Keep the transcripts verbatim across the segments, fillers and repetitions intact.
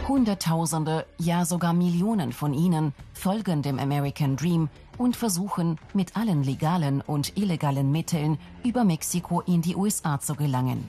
Hunderttausende, ja sogar Millionen von ihnen folgen dem American Dream und versuchen mit allen legalen und illegalen Mitteln über Mexiko in die U S A zu gelangen.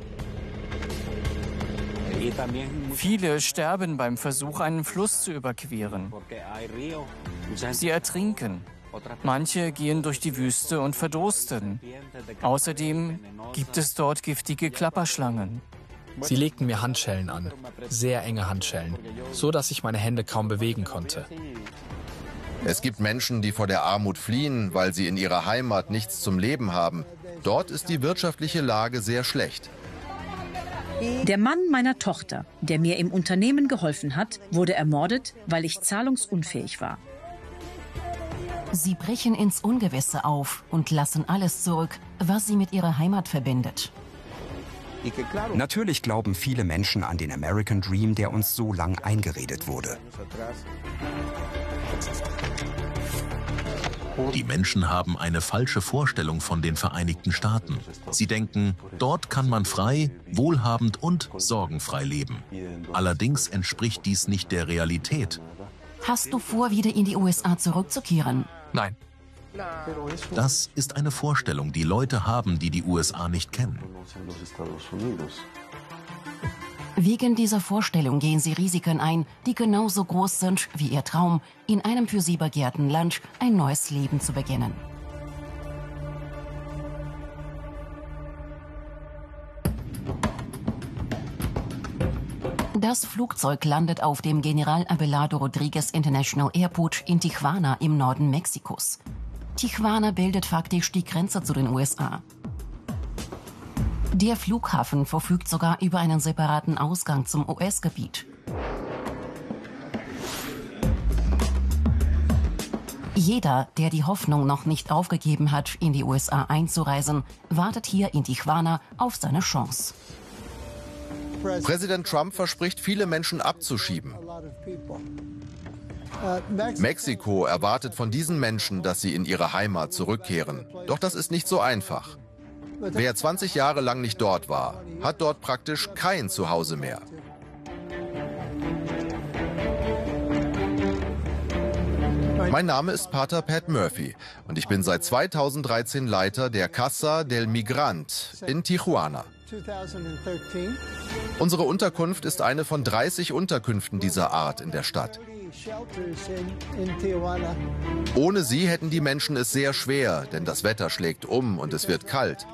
Viele sterben beim Versuch, einen Fluss zu überqueren. Sie ertrinken. Manche gehen durch die Wüste und verdursten. Außerdem gibt es dort giftige Klapperschlangen. Sie legten mir Handschellen an, sehr enge Handschellen, so dass ich meine Hände kaum bewegen konnte. Es gibt Menschen, die vor der Armut fliehen, weil sie in ihrer Heimat nichts zum Leben haben. Dort ist die wirtschaftliche Lage sehr schlecht. Der Mann meiner Tochter, der mir im Unternehmen geholfen hat, wurde ermordet, weil ich zahlungsunfähig war. Sie brechen ins Ungewisse auf und lassen alles zurück, was sie mit ihrer Heimat verbindet. Natürlich glauben viele Menschen an den American Dream, der uns so lang eingeredet wurde. Die Menschen haben eine falsche Vorstellung von den Vereinigten Staaten. Sie denken, dort kann man frei, wohlhabend und sorgenfrei leben. Allerdings entspricht dies nicht der Realität. Hast du vor, wieder in die U S A zurückzukehren? Nein. Das ist eine Vorstellung, die Leute haben, die die U S A nicht kennen. Wegen dieser Vorstellung gehen sie Risiken ein, die genauso groß sind wie ihr Traum, in einem für sie begehrten Land ein neues Leben zu beginnen. Das Flugzeug landet auf dem General Abelardo Rodriguez International Airport in Tijuana im Norden Mexikos. Tijuana bildet faktisch die Grenze zu den U S A. Der Flughafen verfügt sogar über einen separaten Ausgang zum U S-Gebiet. Jeder, der die Hoffnung noch nicht aufgegeben hat, in die U S A einzureisen, wartet hier in Tijuana auf seine Chance. Präsident Trump verspricht, viele Menschen abzuschieben. Mexiko erwartet von diesen Menschen, dass sie in ihre Heimat zurückkehren. Doch das ist nicht so einfach. Wer zwanzig Jahre lang nicht dort war, hat dort praktisch kein Zuhause mehr. Mein Name ist Pater Pat Murphy und ich bin seit zweitausenddreizehn Leiter der Casa del Migrant in Tijuana. Unsere Unterkunft ist eine von dreißig Unterkünften dieser Art in der Stadt. Ohne sie hätten die Menschen es sehr schwer, denn das Wetter schlägt um und es wird kalt.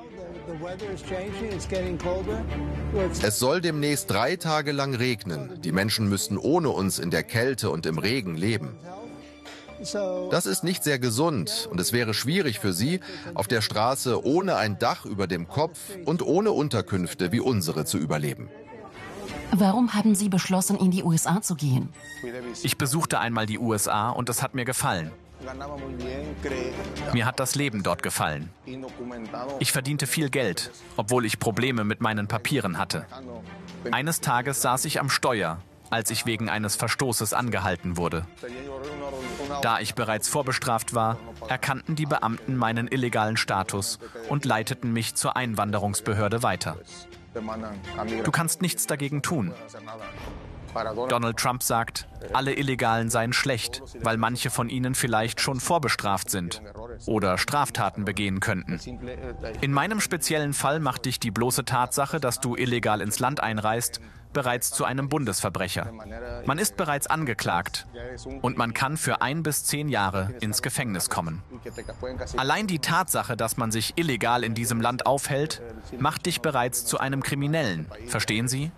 Es soll demnächst drei Tage lang regnen. Die Menschen müssten ohne uns in der Kälte und im Regen leben. Das ist nicht sehr gesund und es wäre schwierig für sie, auf der Straße ohne ein Dach über dem Kopf und ohne Unterkünfte wie unsere zu überleben. Warum haben Sie beschlossen, in die U S A zu gehen? Ich besuchte einmal die U S A und es hat mir gefallen. Mir hat das Leben dort gefallen. Ich verdiente viel Geld, obwohl ich Probleme mit meinen Papieren hatte. Eines Tages saß ich am Steuer, als ich wegen eines Verstoßes angehalten wurde. Da ich bereits vorbestraft war, erkannten die Beamten meinen illegalen Status und leiteten mich zur Einwanderungsbehörde weiter. Du kannst nichts dagegen tun. Donald Trump sagt, alle Illegalen seien schlecht, weil manche von ihnen vielleicht schon vorbestraft sind oder Straftaten begehen könnten. In meinem speziellen Fall macht dich die bloße Tatsache, dass du illegal ins Land einreist, bereits zu einem Bundesverbrecher. Man ist bereits angeklagt und man kann für ein bis zehn Jahre ins Gefängnis kommen. Allein die Tatsache, dass man sich illegal in diesem Land aufhält, macht dich bereits zu einem Kriminellen. Verstehen Sie?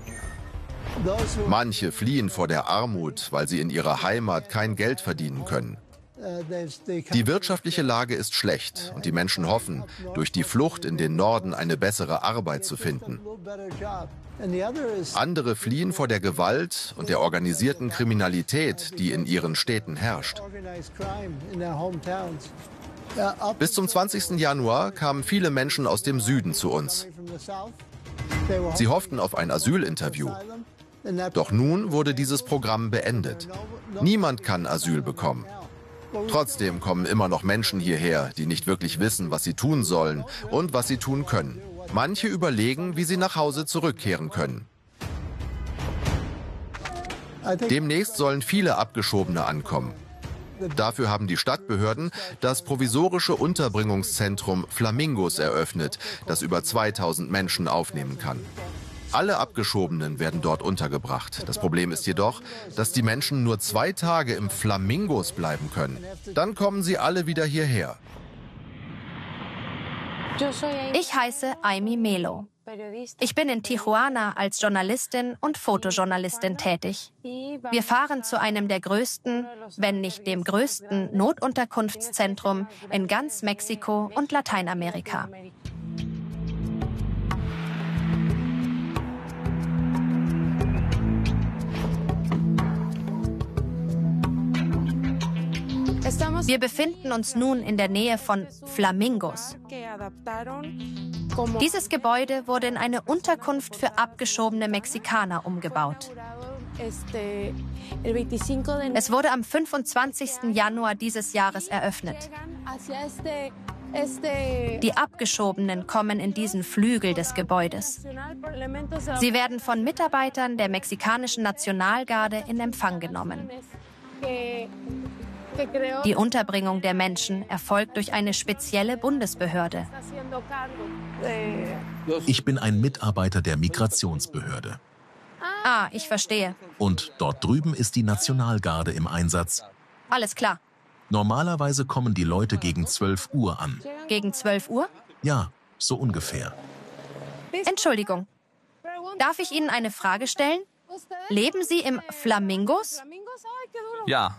Manche fliehen vor der Armut, weil sie in ihrer Heimat kein Geld verdienen können. Die wirtschaftliche Lage ist schlecht und die Menschen hoffen, durch die Flucht in den Norden eine bessere Arbeit zu finden. Andere fliehen vor der Gewalt und der organisierten Kriminalität, die in ihren Städten herrscht. Bis zum zwanzigsten Januar kamen viele Menschen aus dem Süden zu uns. Sie hofften auf ein Asylinterview. Doch nun wurde dieses Programm beendet. Niemand kann Asyl bekommen. Trotzdem kommen immer noch Menschen hierher, die nicht wirklich wissen, was sie tun sollen und was sie tun können. Manche überlegen, wie sie nach Hause zurückkehren können. Demnächst sollen viele Abgeschobene ankommen. Dafür haben die Stadtbehörden das provisorische Unterbringungszentrum Flamingos eröffnet, das über zweitausend Menschen aufnehmen kann. Alle Abgeschobenen werden dort untergebracht. Das Problem ist jedoch, dass die Menschen nur zwei Tage im Flamingos bleiben können. Dann kommen sie alle wieder hierher. Ich heiße Aimee Melo. Ich bin in Tijuana als Journalistin und Fotojournalistin tätig. Wir fahren zu einem der größten, wenn nicht dem größten Notunterkunftszentrum in ganz Mexiko und Lateinamerika. Wir befinden uns nun in der Nähe von Flamingos. Dieses Gebäude wurde in eine Unterkunft für abgeschobene Mexikaner umgebaut. Es wurde am fünfundzwanzigsten Januar dieses Jahres eröffnet. Die Abgeschobenen kommen in diesen Flügel des Gebäudes. Sie werden von Mitarbeitern der mexikanischen Nationalgarde in Empfang genommen. Die Unterbringung der Menschen erfolgt durch eine spezielle Bundesbehörde. Ich bin ein Mitarbeiter der Migrationsbehörde. Ah, ich verstehe. Und dort drüben ist die Nationalgarde im Einsatz. Alles klar. Normalerweise kommen die Leute gegen zwölf Uhr an. Gegen zwölf Uhr? Ja, so ungefähr. Entschuldigung. Darf ich Ihnen eine Frage stellen? Leben Sie im Flamingos? Ja.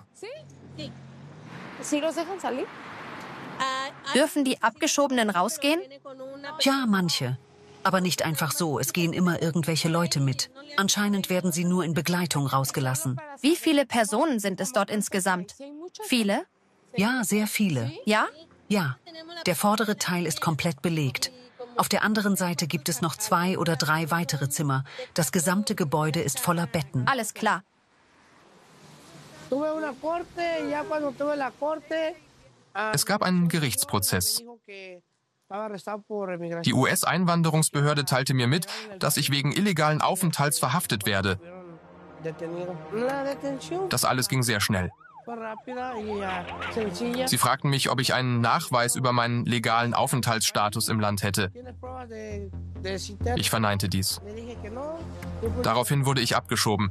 Dürfen die Abgeschobenen rausgehen? Ja, manche. Aber nicht einfach so. Es gehen immer irgendwelche Leute mit. Anscheinend werden sie nur in Begleitung rausgelassen. Wie viele Personen sind es dort insgesamt? Viele? Ja, sehr viele. Ja? Ja. Der vordere Teil ist komplett belegt. Auf der anderen Seite gibt es noch zwei oder drei weitere Zimmer. Das gesamte Gebäude ist voller Betten. Alles klar. Es gab einen Gerichtsprozess. Die U S-Einwanderungsbehörde teilte mir mit, dass ich wegen illegalen Aufenthalts verhaftet werde. Das alles ging sehr schnell. Sie fragten mich, ob ich einen Nachweis über meinen legalen Aufenthaltsstatus im Land hätte. Ich verneinte dies. Daraufhin wurde ich abgeschoben.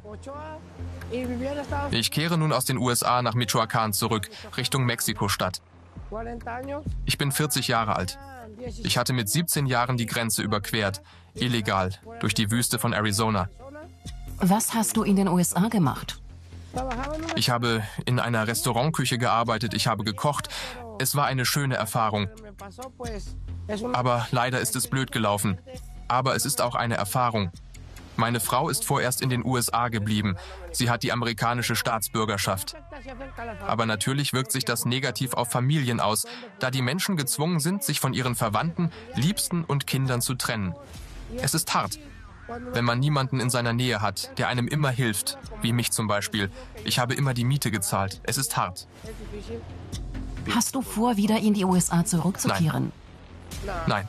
Ich kehre nun aus den U S A nach Michoacán zurück, Richtung Mexiko-Stadt. Ich bin vierzig Jahre alt. Ich hatte mit siebzehn Jahren die Grenze überquert, illegal, durch die Wüste von Arizona. Was hast du in den U S A gemacht? Ich habe in einer Restaurantküche gearbeitet, ich habe gekocht. Es war eine schöne Erfahrung. Aber leider ist es blöd gelaufen. Aber es ist auch eine Erfahrung. Meine Frau ist vorerst in den U S A geblieben. Sie hat die amerikanische Staatsbürgerschaft. Aber natürlich wirkt sich das negativ auf Familien aus, da die Menschen gezwungen sind, sich von ihren Verwandten, Liebsten und Kindern zu trennen. Es ist hart, wenn man niemanden in seiner Nähe hat, der einem immer hilft, wie mich zum Beispiel. Ich habe immer die Miete gezahlt. Es ist hart. Hast du vor, wieder in die U S A zurückzukehren? Nein. Nein.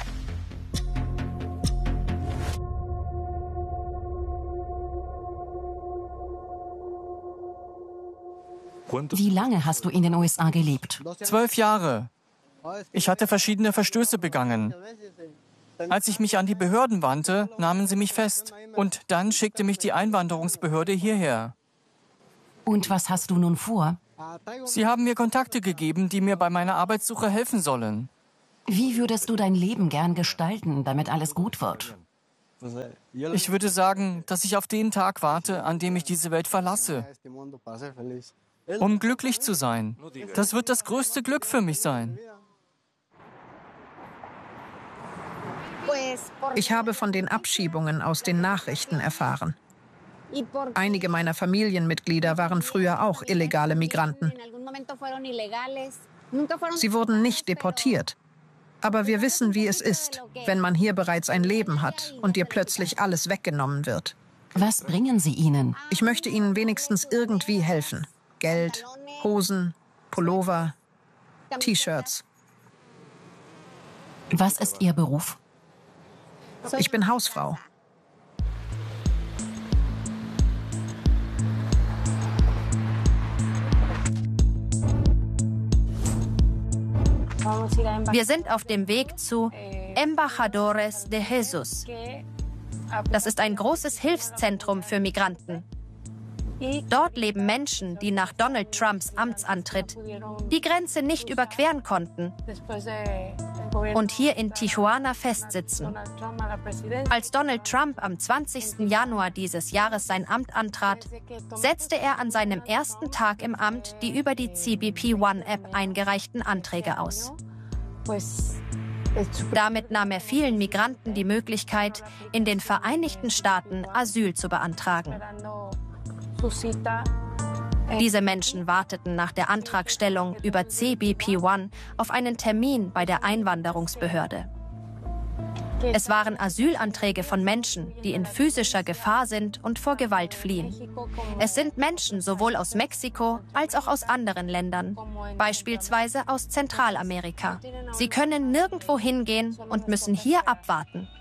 Wie lange hast du in den U S A gelebt? Zwölf Jahre. Ich hatte verschiedene Verstöße begangen. Als ich mich an die Behörden wandte, nahmen sie mich fest. Und dann schickte mich die Einwanderungsbehörde hierher. Und was hast du nun vor? Sie haben mir Kontakte gegeben, die mir bei meiner Arbeitssuche helfen sollen. Wie würdest du dein Leben gern gestalten, damit alles gut wird? Ich würde sagen, dass ich auf den Tag warte, an dem ich diese Welt verlasse. Um glücklich zu sein. Das wird das größte Glück für mich sein. Ich habe von den Abschiebungen aus den Nachrichten erfahren. Einige meiner Familienmitglieder waren früher auch illegale Migranten. Sie wurden nicht deportiert. Aber wir wissen, wie es ist, wenn man hier bereits ein Leben hat und dir plötzlich alles weggenommen wird. Was bringen sie ihnen? Ich möchte ihnen wenigstens irgendwie helfen. Geld, Hosen, Pullover, T-Shirts. Was ist Ihr Beruf? Ich bin Hausfrau. Wir sind auf dem Weg zu Embajadores de Jesus. Das ist ein großes Hilfszentrum für Migranten. Dort leben Menschen, die nach Donald Trumps Amtsantritt die Grenze nicht überqueren konnten und hier in Tijuana festsitzen. Als Donald Trump am zwanzigsten Januar dieses Jahres sein Amt antrat, setzte er an seinem ersten Tag im Amt die über die C B P One-App eingereichten Anträge aus. Damit nahm er vielen Migranten die Möglichkeit, in den Vereinigten Staaten Asyl zu beantragen. Diese Menschen warteten nach der Antragstellung über C B P One auf einen Termin bei der Einwanderungsbehörde. Es waren Asylanträge von Menschen, die in physischer Gefahr sind und vor Gewalt fliehen. Es sind Menschen sowohl aus Mexiko als auch aus anderen Ländern, beispielsweise aus Zentralamerika. Sie können nirgendwo hingehen und müssen hier abwarten.